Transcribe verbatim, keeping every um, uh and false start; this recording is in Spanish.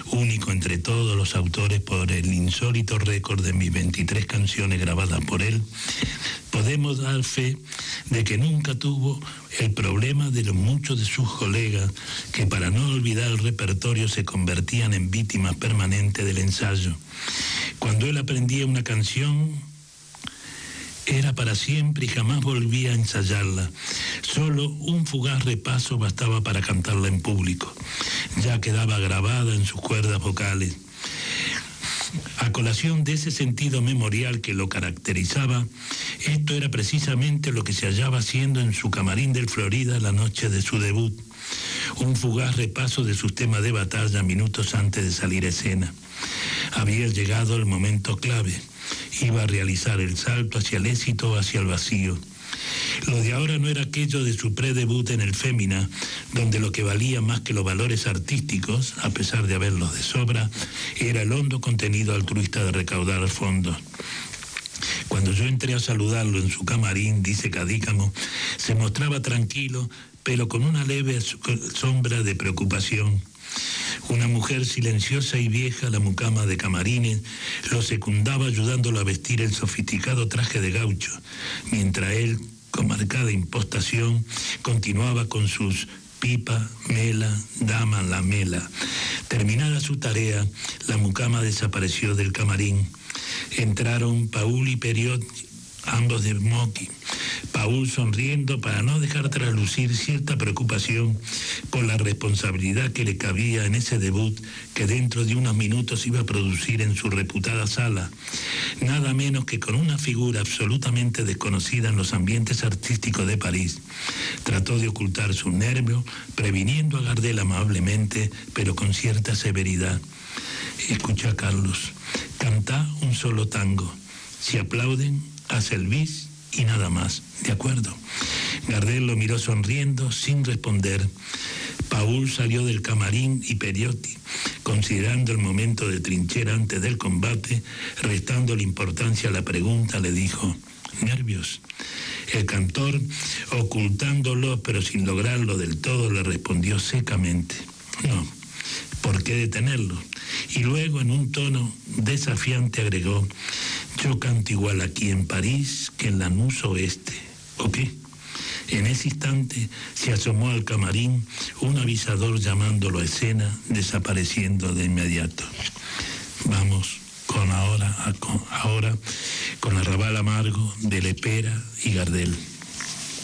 único entre todos los autores por el insólito récord de mis veintitrés canciones grabadas por él, podemos dar fe de que nunca tuvo el problema de los muchos de sus colegas que, para no olvidar el repertorio, se convertían en víctimas permanentes del ensayo. Cuando él aprendía una canción, era para siempre y jamás volvía a ensayarla. Solo un fugaz repaso bastaba para cantarla en público. Ya quedaba grabada en sus cuerdas vocales. A colación de ese sentido memorial que lo caracterizaba, esto era precisamente lo que se hallaba haciendo en su camarín del Florida la noche de su debut. Un fugaz repaso de sus temas de batalla minutos antes de salir a escena. Había llegado el momento clave. Iba a realizar el salto hacia el éxito o hacia el vacío. Lo de ahora no era aquello de su predebut en el Fémina, donde lo que valía más que los valores artísticos, a pesar de haberlos de sobra, era el hondo contenido altruista de recaudar fondos. Cuando yo entré a saludarlo en su camarín, dice Cadícamo, se mostraba tranquilo, pero con una leve sombra de preocupación. Una mujer silenciosa y vieja, la mucama de camarines, lo secundaba ayudándolo a vestir el sofisticado traje de gaucho, mientras él, con marcada impostación, continuaba con sus pipa, mela, dama, la mela. Terminada su tarea, la mucama desapareció del camarín. Entraron Paul y Periot, ambos de smoking. Paul sonriendo para no dejar traslucir cierta preocupación por la responsabilidad que le cabía en ese debut que dentro de unos minutos iba a producir en su reputada sala, nada menos que con una figura absolutamente desconocida en los ambientes artísticos de París. Trató de ocultar su nervio, previniendo a Gardel amablemente, pero con cierta severidad. Escucha, Carlos, canta un solo tango. Si aplauden, haz el bis y nada más, ¿de acuerdo? Gardel lo miró sonriendo, sin responder. Paul salió del camarín y Periotti, considerando el momento de trinchera antes del combate, restando la importancia a la pregunta, le dijo: ¿nervios? El cantor, ocultándolo pero sin lograrlo del todo, le respondió secamente: no, ¿por qué detenerlo? Y luego, en un tono desafiante, agregó: yo canto igual aquí en París que en Lanús Oeste, ¿o qué? En ese instante se asomó al camarín un avisador llamándolo a escena, desapareciendo de inmediato. Vamos con ahora, a, con, ahora con Arrabal Amargo de Lepera y Gardel.